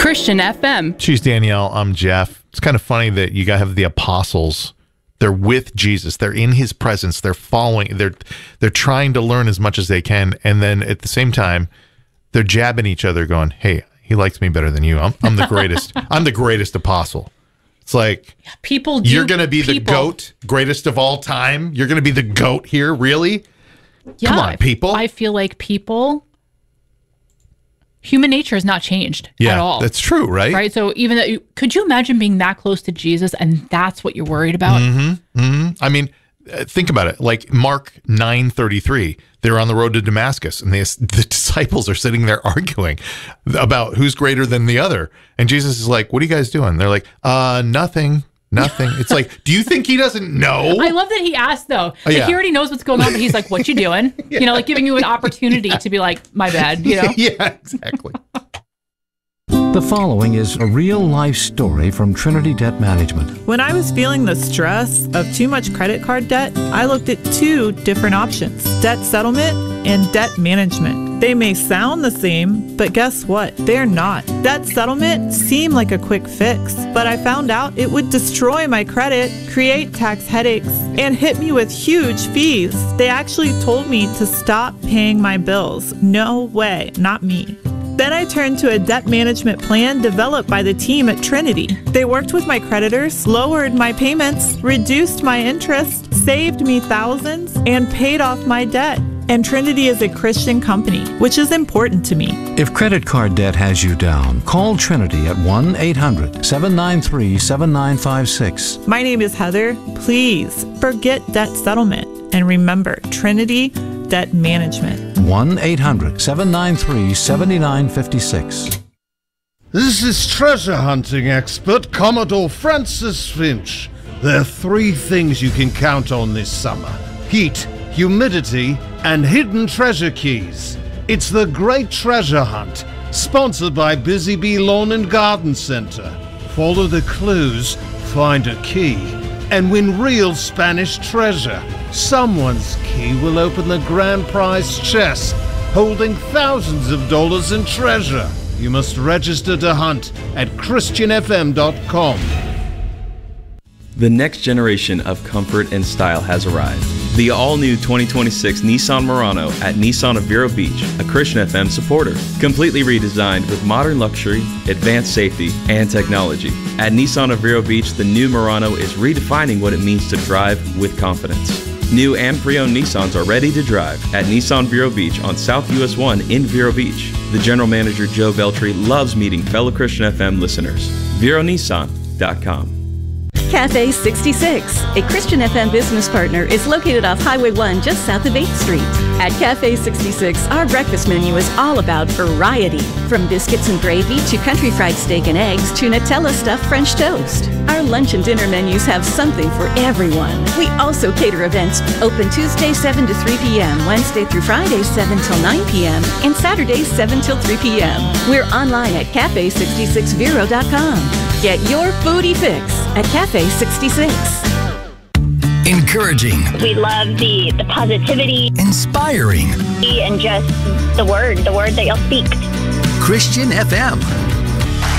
Christian FM. She's Danielle. I'm Jeff. It's kind of funny that you have the apostles. They're with Jesus. They're in his presence. They're following. They're trying to learn as much as they can. And then at the same time, they're jabbing each other going, hey, he likes me better than you. I'm the greatest. I'm the greatest apostle. It's like, you're going to be the GOAT, greatest of all time. You're going to be the GOAT here. Really? Yeah, come on, people. I feel like human nature has not changed at all. That's true, right? Right. So even that, could you imagine being that close to Jesus and that's what you're worried about? I mean, think about it. Like Mark 9:33, they're on the road to Damascus, and the disciples are sitting there arguing about who's greater than the other. And Jesus is like, "What are you guys doing?" They're like, "Nothing." It's like, do you think he doesn't know? I love that he asked, though. He already knows what's going on, but he's like, what you doing? Like giving you an opportunity to be like, my bad, Yeah, exactly. The following is a real-life story from Trinity Debt Management. When I was feeling the stress of too much credit card debt, I looked at two different options: debt settlement and debt management. They may sound the same, but guess what? They're not. Debt settlement seemed like a quick fix, but I found out it would destroy my credit, create tax headaches, and hit me with huge fees. They actually told me to stop paying my bills. No way, not me. Then I turned to a debt management plan developed by the team at Trinity. They worked with my creditors, lowered my payments, reduced my interest, saved me thousands, and paid off my debt. And Trinity is a Christian company, which is important to me. If credit card debt has you down, call Trinity at 1-800-793-7956. My name is Heather. Please forget debt settlement and remember Trinity Debt Management. 1-800-793-7956. This is treasure hunting expert Commodore Francis Finch. There are three things you can count on this summer: heat, humidity, and hidden treasure keys. It's the Great Treasure Hunt, sponsored by Busy Bee Lawn and Garden Center. Follow the clues, find a key, and win real Spanish treasure. Someone's key will open the grand prize chest, holding thousands of dollars in treasure. You must register to hunt at christianfm.com. The next generation of comfort and style has arrived. The all-new 2026 Nissan Murano at Nissan of Vero Beach, a Christian FM supporter. Completely redesigned with modern luxury, advanced safety, and technology. At Nissan of Vero Beach, the new Murano is redefining what it means to drive with confidence. New and pre-owned Nissans are ready to drive at Nissan Vero Beach on South US 1 in Vero Beach. The general manager, Joe Veltri, loves meeting fellow Christian FM listeners. VeroNissan.com. Cafe 66, a Christian FM business partner, is located off Highway 1 just south of 8th Street. At Cafe 66, our breakfast menu is all about variety, from biscuits and gravy to country fried steak and eggs to Nutella stuffed French toast. Our lunch and dinner menus have something for everyone. We also cater events, open Tuesday 7 to 3 p.m., Wednesday through Friday 7 till 9 p.m., and Saturdays 7 till 3 p.m. We're online at cafe66vero.com. Get your foodie fix at Cafe 66. Encouraging. We love the positivity. Inspiring. And just the word that you'll speak. Christian FM.